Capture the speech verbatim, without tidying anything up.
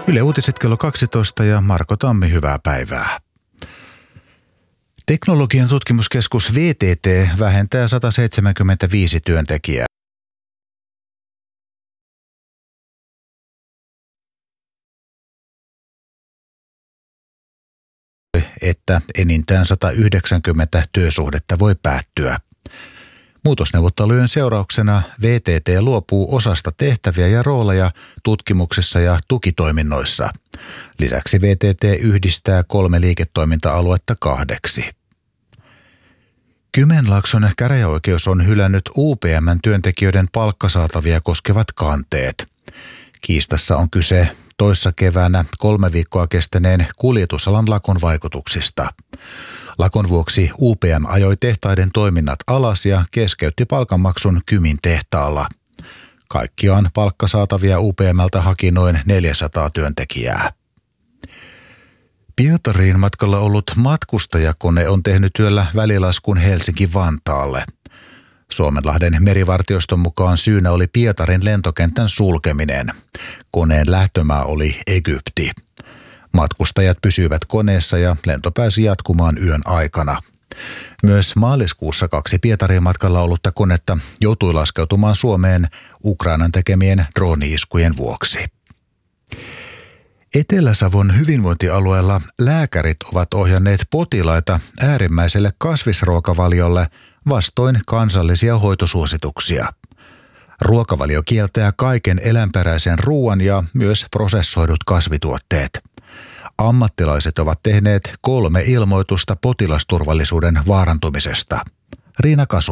Yle Uutiset kello kaksitoista ja Marko Tammi, hyvää päivää. Teknologian tutkimuskeskus V T T vähentää sata seitsemänkymmentäviisi työntekijää. Että enintään sata yhdeksänkymmentä työsuhdetta voi päättyä. Muutosneuvottelujen seurauksena V T T luopuu osasta tehtäviä ja rooleja tutkimuksessa ja tukitoiminnoissa. Lisäksi V T T yhdistää kolme liiketoiminta-aluetta kahdeksi. Kymenlaakson käräjäoikeus on hylännyt U P M:n työntekijöiden palkkasaatavia koskevat kanteet. Kiistassa on kyse toissa keväänä kolme viikkoa kestäneen kuljetusalan lakon vaikutuksista. Lakon vuoksi U P M ajoi tehtaiden toiminnat alas ja keskeytti palkanmaksun Kymin tehtaalla. Kaikkiaan palkkasaatavia U P M:ltä haki noin neljäsataa työntekijää. Pietariin matkalla ollut matkustajakone on tehnyt yöllä välilaskun Helsinki-Vantaalle. Suomenlahden merivartioston mukaan syynä oli Pietarin lentokentän sulkeminen. Koneen lähtömaa oli Egypti. Matkustajat pysyivät koneessa ja lento pääsi jatkumaan yön aikana. Myös maaliskuussa kaksi Pietariin matkalla ollutta konetta joutui laskeutumaan Suomeen Ukrainan tekemien drooni-iskujen vuoksi. Etelä-Savon hyvinvointialueella lääkärit ovat ohjanneet potilaita äärimmäiselle kasvisruokavaliolle vastoin kansallisia hoitosuosituksia. Ruokavalio kieltää kaiken eläinperäisen ruoan ja myös prosessoidut kasvituotteet. Ammattilaiset ovat tehneet kolme ilmoitusta potilasturvallisuuden vaarantumisesta. Riina Kasu.